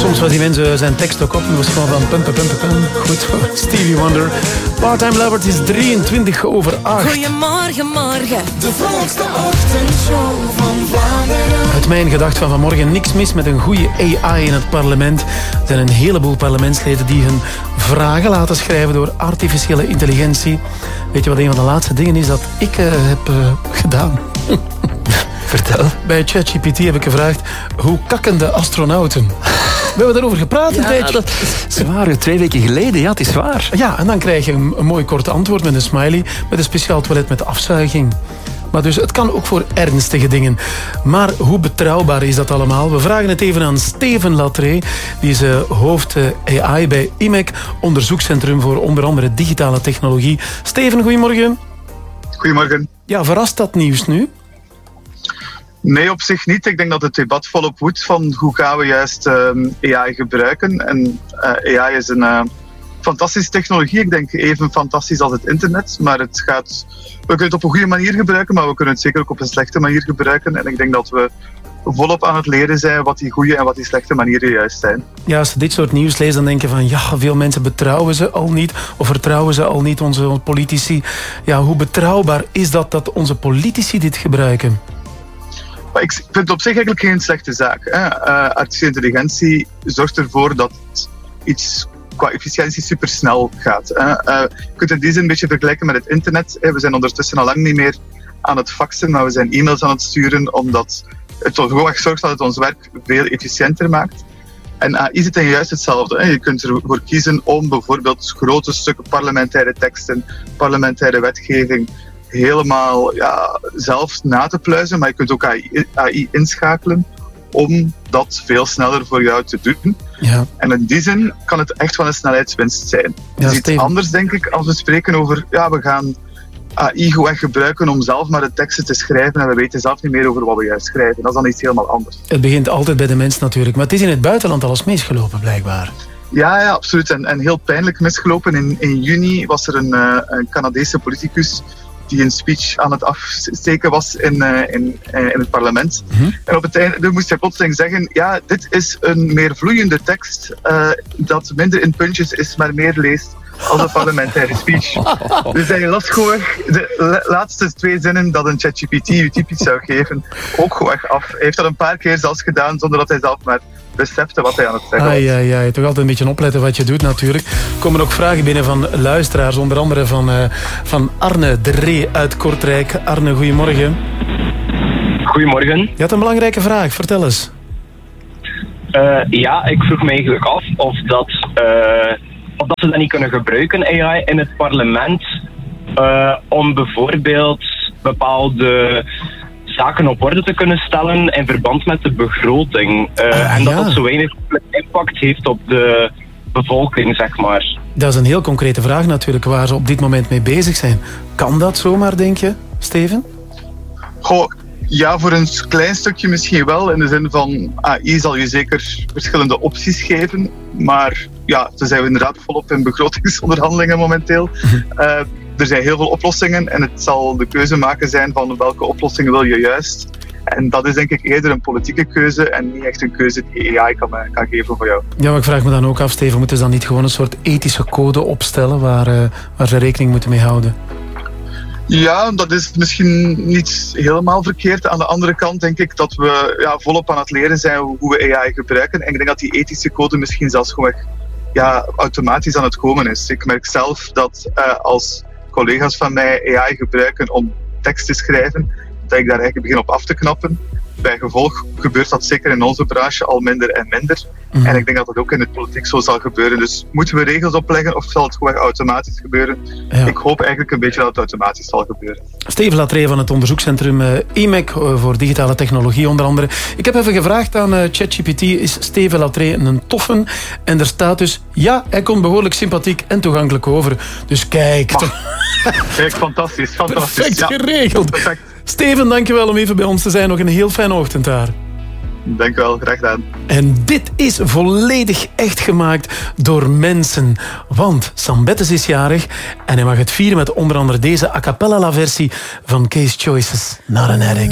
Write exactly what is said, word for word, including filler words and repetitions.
soms was die mensen zijn tekst ook op en was gewoon van pum, pum, pum, pum. Goed, Stevie Wonder. Part-Time Lover, het is drieëntwintig over acht. Goedemorgen, morgen. De vroegste ochtendshow van Vlaanderen. Uit mijn gedacht van vanmorgen, niks mis met een goede A I in het parlement. Er zijn een heleboel parlementsleden die hun vragen laten schrijven door artificiële intelligentie. Weet je wat een van de laatste dingen is dat ik uh, heb uh, gedaan? Vertel. Bij ChatGPT heb ik gevraagd, hoe kakken de astronauten? We hebben daarover gepraat een ja, tijdje. Dat is waar, twee weken geleden, ja, het is waar. Ja, en dan krijg je een, een mooi kort antwoord met een smiley, met een speciaal toilet met afzuiging. Maar dus het kan ook voor ernstige dingen. Maar hoe betrouwbaar is dat allemaal? We vragen het even aan Steven Lattre. Die is uh, hoofd uh, A I bij I M E C, onderzoekscentrum voor onder andere digitale technologie. Steven, goedemorgen. Goedemorgen. Ja, verrast dat nieuws nu? Nee, op zich niet. Ik denk dat het debat volop woedt van hoe gaan we juist um, A I gebruiken. En uh, A I is een uh, fantastische technologie. Ik denk even fantastisch als het internet. Maar het gaat, we kunnen het op een goede manier gebruiken, maar we kunnen het zeker ook op een slechte manier gebruiken. En ik denk dat we volop aan het leren zijn wat die goede en wat die slechte manieren juist zijn. Ja, als je dit soort nieuws leest, dan denk je van ja, veel mensen betrouwen ze al niet of vertrouwen ze al niet onze politici. Ja, hoe betrouwbaar is dat dat onze politici dit gebruiken? Maar ik vind het op zich eigenlijk geen slechte zaak. Hè. Uh, artificiële intelligentie zorgt ervoor dat iets qua efficiëntie supersnel gaat. Hè. Uh, je kunt het in die zin een beetje vergelijken met het internet. Hè. We zijn ondertussen al lang niet meer aan het faxen, maar we zijn e-mails aan het sturen, omdat het gewoon echt zorgt dat het ons werk veel efficiënter maakt. En A I zit dan juist hetzelfde. Hè. Je kunt ervoor kiezen om bijvoorbeeld grote stukken parlementaire teksten, parlementaire wetgeving helemaal ja, zelf na te pluizen, maar je kunt ook A I, A I inschakelen om dat veel sneller voor jou te doen. Ja. En in die zin kan het echt wel een snelheidswinst zijn. Ja, het is iets Steven. anders, denk ik, als we spreken over ja, we gaan A I gewoon gebruiken om zelf maar de teksten te schrijven en we weten zelf niet meer over wat we juist schrijven. Dat is dan iets helemaal anders. Het begint altijd bij de mens natuurlijk, maar het is in het buitenland alles misgelopen blijkbaar. Ja, ja, absoluut. En, en heel pijnlijk misgelopen. In, in juni was er een, uh, een Canadese politicus die een speech aan het afsteken was in, uh, in, uh, in het parlement. Mm-hmm. En op het einde moest hij plotseling zeggen, ja, dit is een meer vloeiende tekst, uh, dat minder in puntjes is, maar meer leest als een parlementaire speech. Dus hij las gewoon de laatste twee zinnen dat een ChatGPT u typisch zou geven, ook gewoon af. Hij heeft dat een paar keer zelfs gedaan, zonder dat hij zelf maar besefte wat hij aan het zeggen was. Ah, ja, ja, je toch altijd een beetje opletten wat je doet natuurlijk. Er komen ook vragen binnen van luisteraars, onder andere van, uh, van Arne de Ree uit Kortrijk. Arne, goedemorgen. Goedemorgen. Je had een belangrijke vraag, vertel eens. Uh, ja, ik vroeg me eigenlijk af of dat, uh, of dat ze dat niet kunnen gebruiken, A I, in het parlement, uh, om bijvoorbeeld bepaalde zaken op orde te kunnen stellen in verband met de begroting. Uh, ah, en dat ja. dat zo weinig impact heeft op de bevolking, zeg maar. Dat is een heel concrete vraag natuurlijk, waar ze op dit moment mee bezig zijn. Kan dat zomaar, denk je, Steven? Goh, ja, voor een klein stukje misschien wel. In de zin van A I zal je zeker verschillende opties geven. Maar ja, ze zijn we inderdaad volop in begrotingsonderhandelingen momenteel. Uh, er zijn heel veel oplossingen en het zal de keuze maken zijn van welke oplossing wil je juist. En dat is denk ik eerder een politieke keuze en niet echt een keuze die A I kan, kan geven voor jou. Ja, maar ik vraag me dan ook af, Steven, moeten ze dan niet gewoon een soort ethische code opstellen waar, uh, waar ze rekening moeten mee houden? Ja, dat is misschien niet helemaal verkeerd. Aan de andere kant denk ik dat we ja, volop aan het leren zijn hoe we A I gebruiken. En ik denk dat die ethische code misschien zelfs gewoon ja, automatisch aan het komen is. Ik merk zelf dat uh, als collega's van mij A I gebruiken om tekst te schrijven, dat ik daar eigenlijk begin op af te knappen. Bij gevolg gebeurt dat zeker in onze branche al minder en minder. Mm-hmm. En ik denk dat dat ook in de politiek zo zal gebeuren. Dus moeten we regels opleggen of zal het gewoon automatisch gebeuren? Ja. Ik hoop eigenlijk een beetje dat het automatisch zal gebeuren. Steven Lattre van het onderzoekscentrum uh, I M E C uh, voor digitale technologie onder andere. Ik heb even gevraagd aan uh, ChatGPT, is Steven Lattre een toffen? En er staat dus, ja, hij komt behoorlijk sympathiek en toegankelijk over. Dus kijk. Oh. Kijk, fantastisch. fantastisch. Perfect ja. geregeld. Perfect. Steven, dankjewel om even bij ons te zijn. Nog een heel fijne ochtend daar. Dank u wel, graag gedaan. En dit is volledig echt gemaakt door mensen. Want Sam Bettes is jarig en hij mag het vieren met onder andere deze a cappella versie van Case Choices, Not an Addict.